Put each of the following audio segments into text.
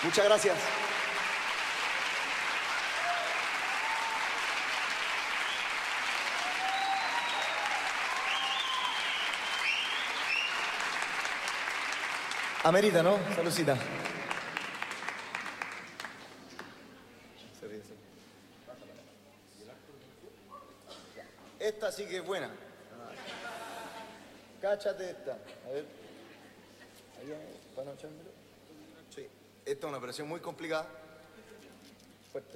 Muchas gracias. Amerita, ¿no? Saludcita. Esta sí que es buena. Cáchate esta. A ver. Allá, para no echármelo. Sí. Esta es una operación muy complicada. Fuerte.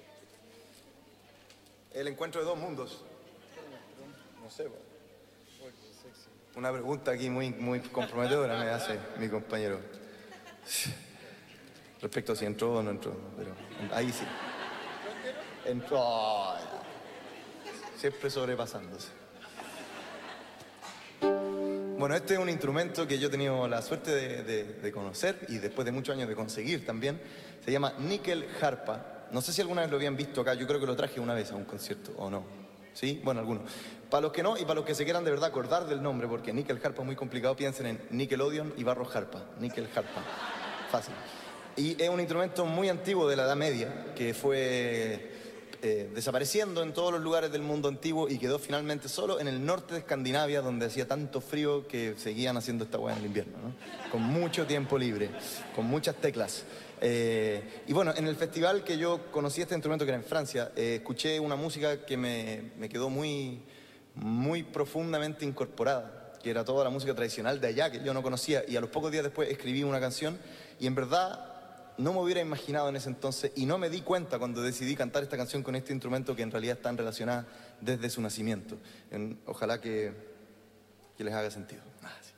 El encuentro de dos mundos. No sé, una pregunta aquí muy comprometedora me hace mi compañero. Respecto a si entró o no entró. Pero ahí sí. Entró. Siempre sobrepasándose. Bueno, este es un instrumento que yo he tenido la suerte de conocer y después de muchos años de conseguir también. Se llama níquel harpa. No sé si alguna vez lo habían visto acá. Yo creo que lo traje una vez a un concierto, ¿o no? ¿Sí? Bueno, algunos. Para los que no y para los que se quieran de verdad acordar del nombre, porque níquel harpa es muy complicado, piensen en Nickelodeon y Barro Harpa. Níquel harpa. Fácil. Y es un instrumento muy antiguo de la Edad Media que fue desapareciendo en todos los lugares del mundo antiguo y quedó finalmente solo en el norte de Escandinavia, donde hacía tanto frío que seguían haciendo esta hueá en el invierno, ¿no? Con mucho tiempo libre, con muchas teclas. Y bueno, en el festival que yo conocí este instrumento, que era en Francia, escuché una música que me quedó muy profundamente incorporada, que era toda la música tradicional de allá, que yo no conocía, y a los pocos días después escribí una canción, y en verdad no me hubiera imaginado en ese entonces, y no me di cuenta cuando decidí cantar esta canción con este instrumento, que en realidad están relacionadas desde su nacimiento. Ojalá que les haga sentido. Sí.